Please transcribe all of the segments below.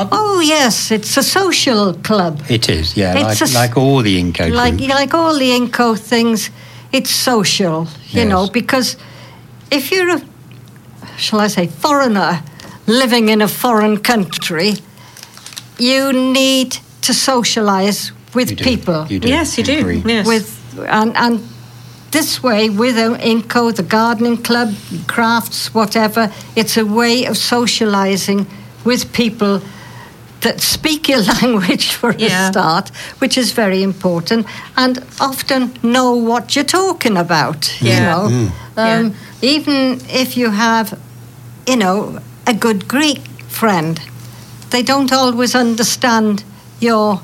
garden? Oh, yes, it's a social club. It is, yeah, like all the Inco groups. Like all the Inco things, it's social, you know, because if you're a, shall I say, foreigner living in a foreign country, you need to socialise with people. You do. Yes, you do. Yes. And this way, with Inco, the gardening club, crafts, whatever, it's a way of socialising with people that speak your language for a start, which is very important, and often know what you're talking about, you know. Even if you have, you know, a good Greek friend, they don't always understand your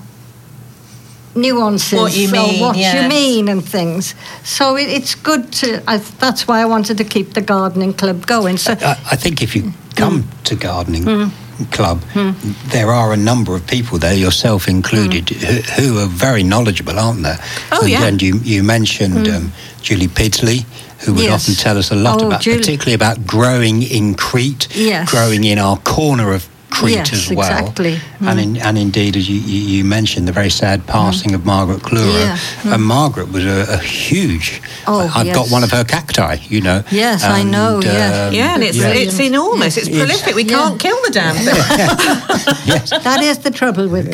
nuances what you mean and things. So it's good to... that's why I wanted to keep the gardening club going. So I think if you come to gardening club, there are a number of people there, yourself included, who are very knowledgeable, aren't there? And you mentioned Julie Pidsley, who would often tell us a lot about, particularly about growing in Crete, growing in our corner of Crete as well. Exactly. And indeed, as you mentioned, the very sad passing of Margaret Clura. And Margaret was a huge... I've got one of her cacti, you know. Yes, I know, and it's enormous. It's prolific. We can't kill the damn thing. That is the trouble with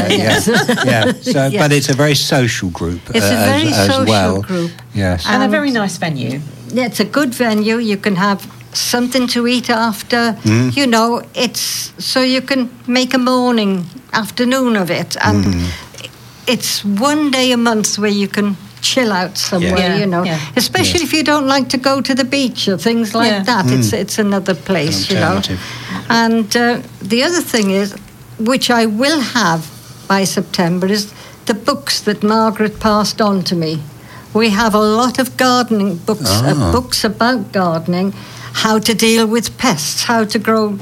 cacti. So, but it's a very social group It's a very social group. Yes. And a very nice venue. Yeah, it's a good venue. You can have something to eat after, you know, it's so you can make a morning, afternoon of it, and it's one day a month where you can chill out somewhere, you know, especially if you don't like to go to the beach or things like that. It's another place, you know. And the other thing is, which I will have by September, is the books that Margaret passed on to me. We have a lot of gardening books, books about gardening, how to deal with pests, how to grow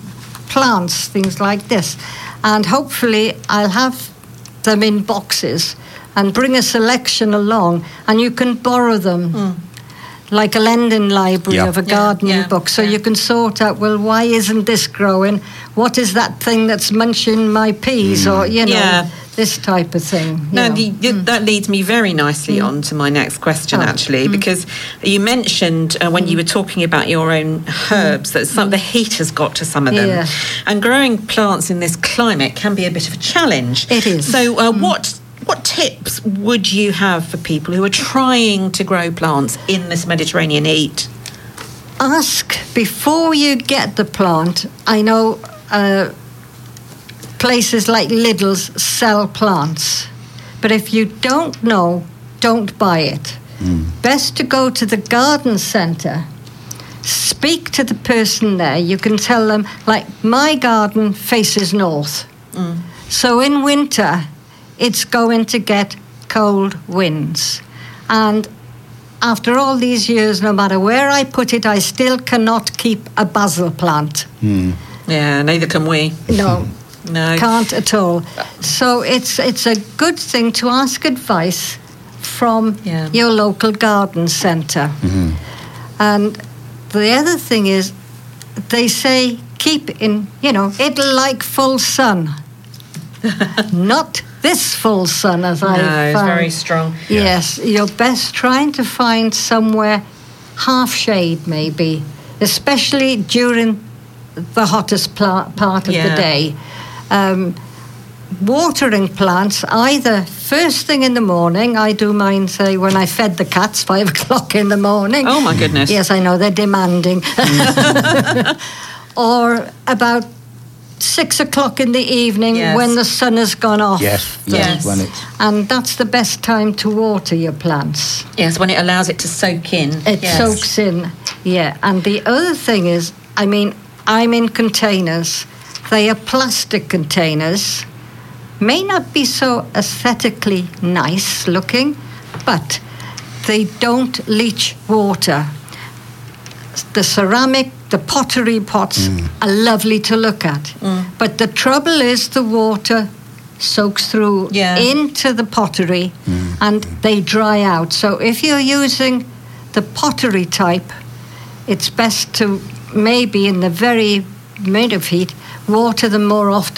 plants, things like this. And hopefully I'll have them in boxes and bring a selection along, and you can borrow them, like a lending library of a gardening book. So you can sort out, well, why isn't this growing? What is that thing that's munching my peas? Or, you know, this type of thing. That leads me very nicely on to my next question, actually, because you mentioned when you were talking about your own herbs that the heat has got to some of them. And growing plants in this climate can be a bit of a challenge. It is. So what tips would you have for people who are trying to grow plants in this Mediterranean heat? Ask before you get the plant. I know places like Lidl's sell plants, but if you don't know, don't buy it. Best to go to the garden centre, speak to the person there. You can tell them, like, my garden faces north, so in winter it's going to get cold winds, and after all these years, no matter where I put it, I still cannot keep a basil plant. Yeah, neither can we. No, can't at all. So it's a good thing to ask advice from your local garden centre. And the other thing is, they say keep in, you know, it'll like full sun. Not this full sun, as I found. It's very strong. Yes, you're best trying to find somewhere half shade, maybe, especially during the hottest part of the day. Watering plants, either first thing in the morning, I do mine, say, when I fed the cats, 5 o'clock in the morning. Oh, my goodness. Yes, I know, they're demanding. Or about 6 o'clock in the evening when the sun has gone off. When it's... And that's the best time to water your plants. Yes, when it allows it to soak in. It soaks in, And the other thing is, I mean, I'm in containers. They are plastic containers. May not be so aesthetically nice looking, but they don't leach water. The ceramic, the pottery pots are lovely to look at. But the trouble is the water soaks through into the pottery and they dry out. So if you're using the pottery type, it's best to maybe in the very mid of heat water them more often